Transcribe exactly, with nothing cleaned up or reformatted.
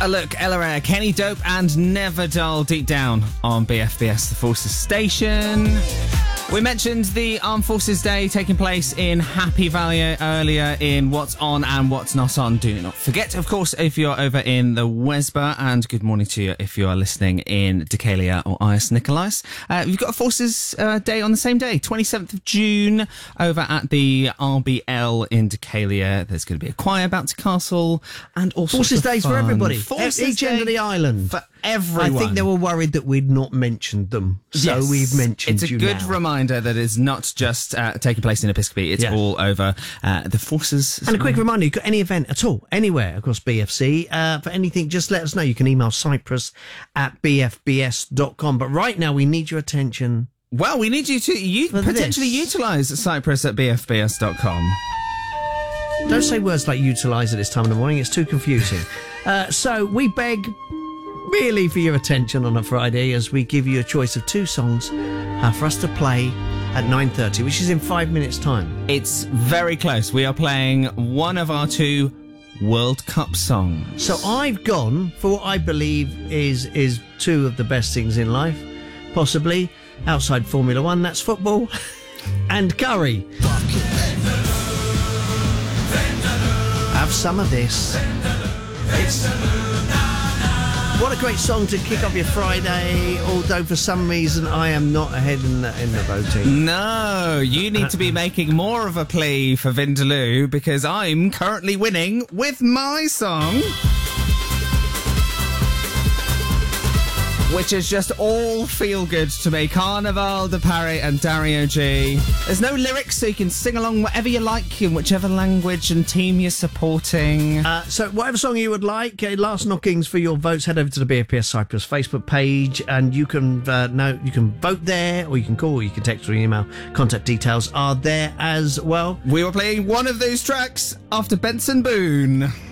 a look, Ella Ray, Kenny Dope and Never Dull Deep Down on B F B S The Forces Station. We mentioned the Armed Forces Day taking place in Happy Valley earlier in What's On and What's Not On. Do not forget, of course, if you're over in the Wesba, and good morning to you if you are listening in Decalia or Ias Nicolais. Uh, you've got a Forces uh, Day on the same day, twenty-seventh of June, over at the R B L in Decalia. There's going to be a choir bounce to Castle and all sorts Forces of Days fun. for everybody. Forces Each end of the island. For everyone. I think they were worried that we'd not mentioned them, so Yes. we've mentioned It's a you good now. reminder that it's not just uh, taking place in Episcopi, it's Yeah. all over uh, the Forces. And a quick reminder, you've got any event at all, anywhere across B F C, uh, for anything, just let us know. You can email Cyprus at b f b s dot com. But right now, we need your attention. Well, we need you to you For potentially this. utilise Cyprus at b f b s dot com. Don't say words like utilise at this time in the morning, it's too confusing. uh, so we beg really for your attention on a Friday as we give you a choice of two songs uh, for us to play at nine thirty, which is in five minutes' time. It's very close. We are playing one of our two World Cup songs. So I've gone for what I believe is is two of the best things in life, possibly outside Formula One. That's football and curry. Have some of this. It's what a great song to kick off your Friday. Although for some reason I am not ahead in the in the voting. No, you need to be making more of a plea for Vindaloo because I'm currently winning with my song, which is just all feel good to me. Carnaval de Paris and Dario G. There's no lyrics, so you can sing along whatever you like in whichever language and team you're supporting. Uh, so whatever song you would like, uh, last knockings for your votes, head over to the B F P S Cyprus Facebook page and you can uh, know you can vote there, or you can call, or you can text or email. Contact details are there as well. We were playing one of those tracks after Benson Boone.